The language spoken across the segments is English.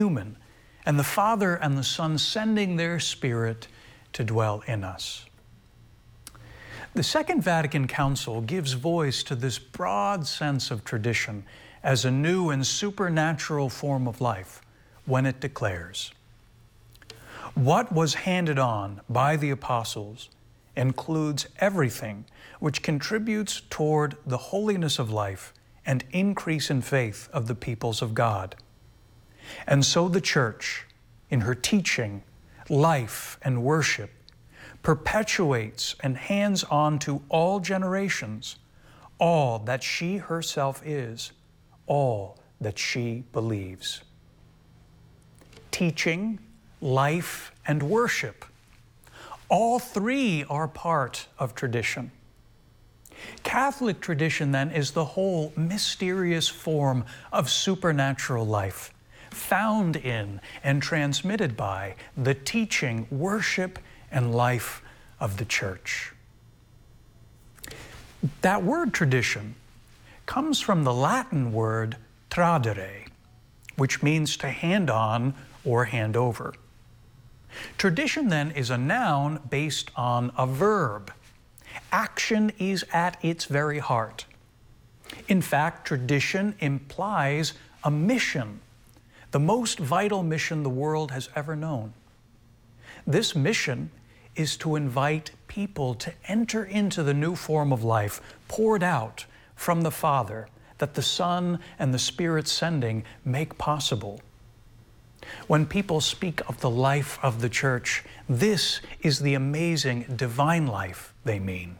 human, and the Father and the Son sending their Spirit to dwell in us. The Second Vatican Council gives voice to this broad sense of tradition as a new and supernatural form of life when it declares, "What was handed on by the apostles includes everything which contributes toward the holiness of life and increase in faith of the peoples of God. And so the Church, in her teaching, life, and worship, perpetuates and hands on to all generations all that she herself is, all that she believes." Teaching, life, and worship. All three are part of tradition. Catholic tradition, then, is the whole mysterious form of supernatural life, found in and transmitted by the teaching, worship, and life of the Church. That word tradition comes from the Latin word tradere, which means to hand on or hand over. Tradition, then, is a noun based on a verb. Action is at its very heart. In fact, tradition implies a mission, the most vital mission the world has ever known. This mission is to invite people to enter into the new form of life poured out from the Father that the Son and the Spirit sending make possible. When people speak of the life of the Church, this is the amazing divine life they mean.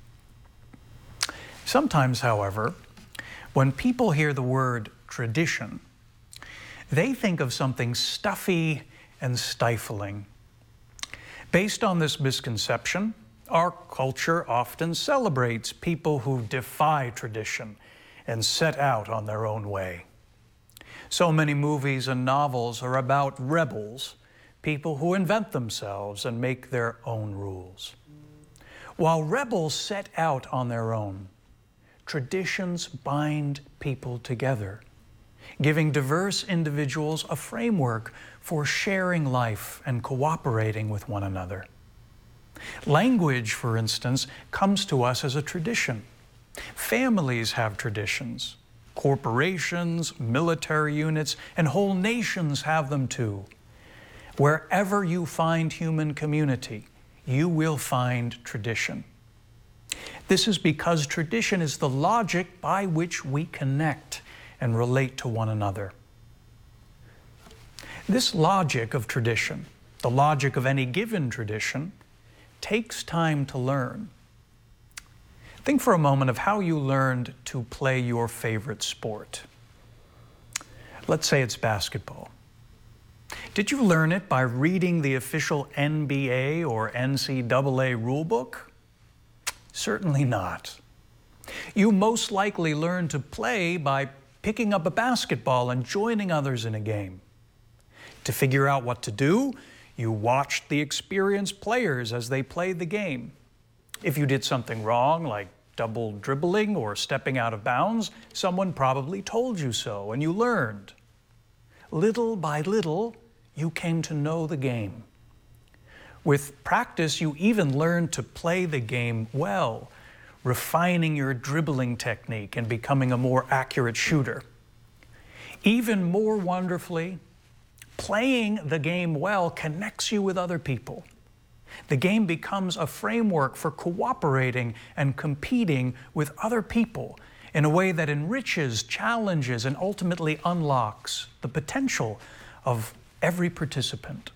Sometimes, however, when people hear the word tradition, they think of something stuffy and stifling. Based on this misconception, our culture often celebrates people who defy tradition and set out on their own way. So many movies and novels are about rebels, people who invent themselves and make their own rules. While rebels set out on their own, traditions bind people together, giving diverse individuals a framework for sharing life and cooperating with one another. Language, for instance, comes to us as a tradition. Families have traditions. Corporations, military units, and whole nations have them too. Wherever you find human community, you will find tradition. This is because tradition is the logic by which we connect and relate to one another. This logic of tradition, the logic of any given tradition, takes time to learn. Think for a moment of how you learned to play your favorite sport. Let's say it's basketball. Did you learn it by reading the official NBA or NCAA rulebook? Certainly not. You most likely learned to play by picking up a basketball and joining others in a game. To figure out what to do, you watched the experienced players as they played the game. If you did something wrong, like double dribbling or stepping out of bounds, someone probably told you so, and you learned. Little by little, you came to know the game. With practice, you even learned to play the game well, refining your dribbling technique and becoming a more accurate shooter. Even more wonderfully, playing the game well connects you with other people. The game becomes a framework for cooperating and competing with other people in a way that enriches, challenges, and ultimately unlocks the potential of every participant.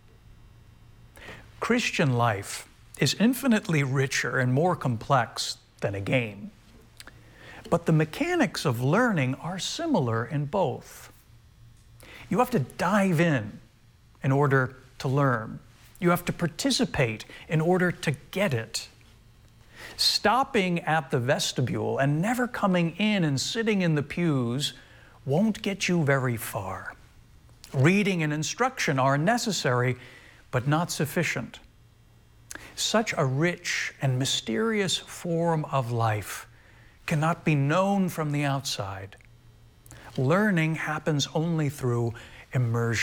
Christian life is infinitely richer and more complex than a game. But the mechanics of learning are similar in both. You have to dive in order to learn. You have to participate in order to get it. Stopping at the vestibule and never coming in and sitting in the pews won't get you very far. Reading and instruction are necessary, but not sufficient. Such a rich and mysterious form of life cannot be known from the outside. Learning happens only through immersion.